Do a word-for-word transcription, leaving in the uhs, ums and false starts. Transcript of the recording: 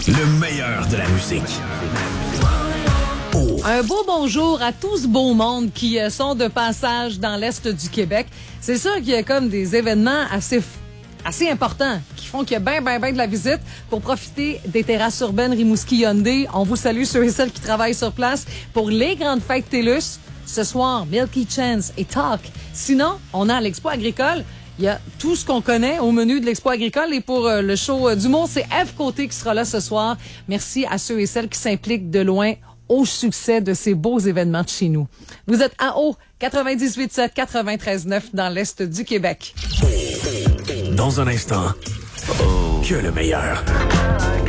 Le meilleur de la musique. Oh. Un beau bonjour à tout ce beau monde qui euh, sont de passage dans l'Est du Québec. C'est sûr qu'il y a comme des événements assez assez importants qui font qu'il y a bien, bien, bien de la visite pour profiter des terrasses urbaines Rimouski-Hyundai. On vous salue ceux et celles qui travaillent sur place pour les grandes fêtes TELUS. Ce soir, Milky Chance et Talk. Sinon, on a l'Expo agricole. Il y a tout ce qu'on connaît au menu de l'Expo agricole. Et pour euh, le show euh, d'humour, c'est Eve Côté qui sera là ce soir. Merci à ceux et celles qui s'impliquent de loin au succès de ces beaux événements de chez nous. Vous êtes à haut quatre-vingt-dix-huit sept, quatre-vingt-treize neuf dans l'Est du Québec. Dans un instant, oh. que le meilleur.